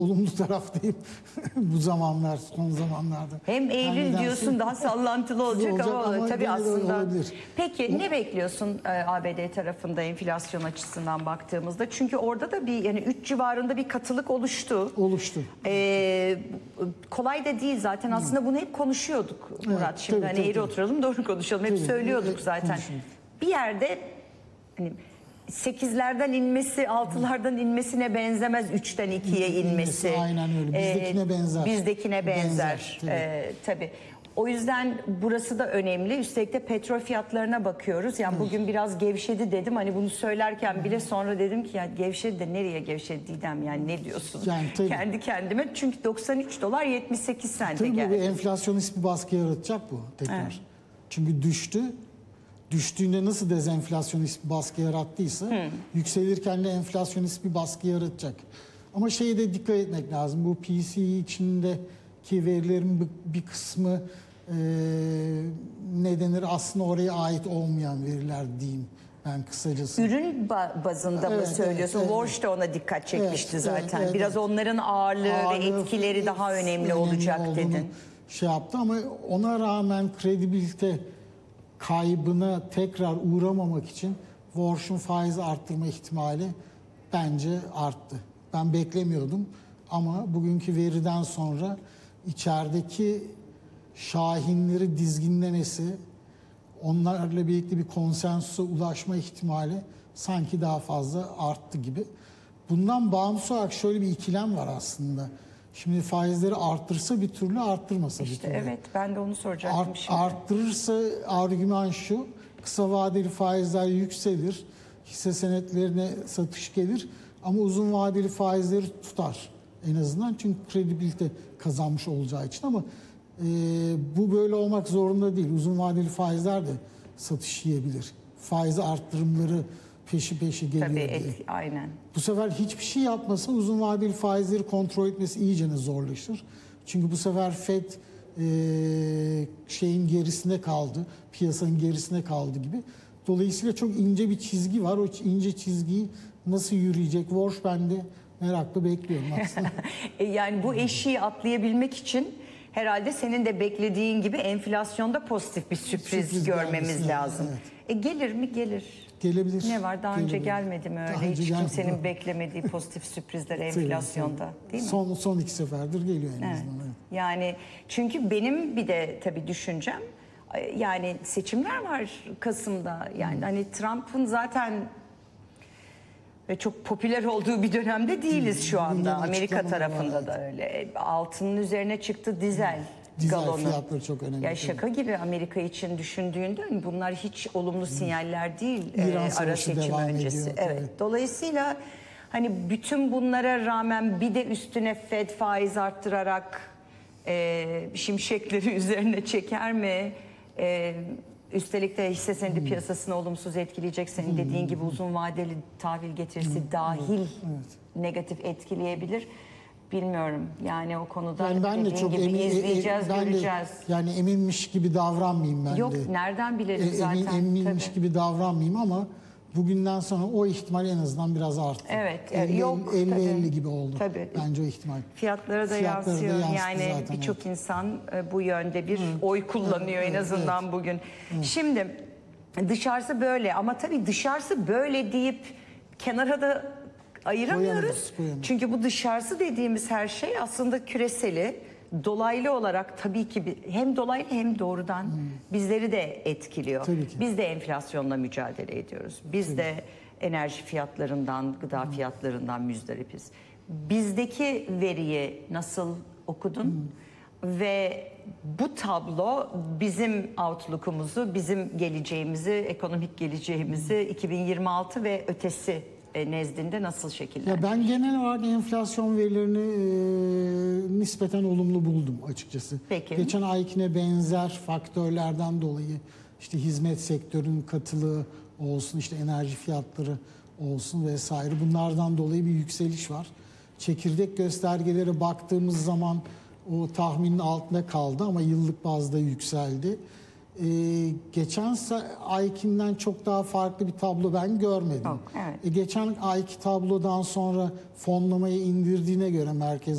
olumlu taraftayım bu zamanlar, son zamanlarda. Hem Eylül nedense diyorsun daha sallantılı olacak ama tabii gene de aslında. olabilir. Peki ne bekliyorsun ABD tarafında enflasyon açısından baktığımızda? Çünkü orada da bir yani 3 civarında bir katılık oluştu. Oluştu. Kolay da değil zaten aslında bunu hep konuşuyorduk Murat. Evet, Şimdi tabii, hani tabii, eğri tabii. oturalım doğru konuşalım. Hep Tabii, söylüyorduk zaten. konuşuyorduk. Bir yerde hani 8'lerden inmesi, 6'lardan inmesine benzemez 3'ten 2'ye inmesi. Aynen öyle. Bizdekine benzer. Bizdekine benzer. Tabii. O yüzden burası da önemli. Üstelik de petrol fiyatlarına bakıyoruz. Yani bugün biraz gevşedi dedim. Hani bunu söylerken bile sonra dedim ki ya gevşedi de nereye gevşedi Didem yani ne diyorsun? Yani tabii. Kendi kendime çünkü 93 dolar 78 sente Tabii bu bir geldi. enflasyonist bir baskı yaratacak bu tekrar. Evet. Çünkü düştü. Düştüğünde nasıl dezenflasyonist bir baskı yarattıysa yükselirken de enflasyonist bir baskı yaratacak. Ama şeye de dikkat etmek lazım. Bu PCE içindeki verilerin bir kısmı ne denir aslında oraya ait olmayan veriler diyeyim ben kısacası. Ürün bazında mı Evet, söylüyorsun? evet, evet. Walsh da ona dikkat çekmişti Evet, zaten. evet, Biraz evet. onların ağırlığı ve etkileri daha önemli olacak olduğunu dedin. şey yaptı ama ona rağmen kredibilite kaybına tekrar uğramamak için Walsh'un faiz arttırma ihtimali bence arttı. Ben beklemiyordum ama bugünkü veriden sonra içerideki şahinleri dizginlemesi, onlarla birlikte bir konsensusa ulaşma ihtimali sanki daha fazla arttı gibi. Bundan bağımsız olarak şöyle bir ikilem var aslında. Şimdi faizleri arttırsa bir türlü, arttırmasa bir İşte türlü. evet ben de onu soracaktım şimdi. Arttırırsa argüman şu, kısa vadeli faizler yükselir, hisse senetlerine satış gelir ama uzun vadeli faizleri tutar en azından çünkü kredibilite kazanmış olacağı için ama bu böyle olmak zorunda değil. Uzun vadeli faizler de satış yiyebilir. Faiz arttırımları peşi peşi geliyor Tabii diye. aynen. Bu sefer hiçbir şey yapmasa uzun vadeli faizleri kontrol etmesi iyicene zorlaşır. Çünkü bu sefer FED şeyin gerisinde kaldı, piyasanın gerisinde kaldı gibi. Dolayısıyla çok ince bir çizgi var. O ince çizgiyi nasıl yürüyecek? Walsh ben de merakla bekliyorum aslında. Yani bu eşiği atlayabilmek için herhalde senin de beklediğin gibi enflasyonda pozitif bir sürpriz görmemiz gelmesi lazım. evet. Gelir mi? Gelir. Gelebilir. Ne var? Daha önce Gelebilir. gelmedi mi Daha öyle? önce Hiç gelmedi. kimsenin beklemediği pozitif sürprizler enflasyonda. Değil mi? Son iki seferdir geliyor en Evet. azından. Evet. Yani çünkü benim bir de tabii düşüncem yani seçimler var Kasım'da. Yani hani Trump'ın zaten ve çok popüler olduğu bir dönemde değiliz şu anda. Bugün Amerika açıklamalar tarafında var, da öyle. Altının üzerine çıktı dizel Dizel galonu. fiyatları çok önemli. Ya şaka gibi Amerika için düşündüğünde hani bunlar hiç olumlu sinyaller değil İran ara Savaşı seçim devam öncesi. ediyor, Evet. tabii. Dolayısıyla hani bütün bunlara rağmen bir de üstüne Fed faiz arttırarak şimşekleri üzerine çeker mi? Üstelik de hisse senedi piyasasını olumsuz etkileyecek. Senin dediğin gibi uzun vadeli tahvil getirisi dahil negatif etkileyebilir. Bilmiyorum. Yani o konuda Yani ben de dediğin çok gibi izleyeceğiz, ben de göreceğiz. yani eminmiş gibi davranmayayım ben Yok de. nereden bilelim zaten. Eminmiş Tabii. gibi davranmayayım ama bugünden sonra o ihtimal en azından biraz arttı. Evet, 50, yok, 50-50 gibi oldu. Tabii. Bence o ihtimal. Fiyatlara da Fiyatlara da yansıyor. yansıdı Yani zaten, birçok insan bu yönde bir oy kullanıyor en azından bugün. Şimdi dışarısı böyle ama tabii dışarısı böyle deyip kenara da ayıramıyoruz. Koyamayız. Çünkü bu dışarısı dediğimiz her şey aslında küreseli. Dolaylı olarak tabii ki hem dolaylı hem doğrudan bizleri de etkiliyor. Tabii ki. Biz de enflasyonla mücadele ediyoruz. Biz de enerji fiyatlarından, gıda fiyatlarından müzdaripiz. Bizdeki veriyi nasıl okudun? Ve bu tablo bizim outlook'umuzu, bizim geleceğimizi, ekonomik geleceğimizi 2026 ve ötesi nezdinde nasıl şekillendirir? Ya ben genel olarak enflasyon verilerini nispeten olumlu buldum açıkçası. Peki. Geçen aykine benzer faktörlerden dolayı işte hizmet sektörünün katılığı olsun, işte enerji fiyatları olsun vesaire bunlardan dolayı bir yükseliş var. Çekirdek göstergelere baktığımız zaman o tahminin altında kaldı ama yıllık bazda yükseldi. geçen aykinden çok daha farklı bir tablo ben görmedim. Yok, evet. Geçen ayki tablodan sonra fonlamayı indirdiğine göre Merkez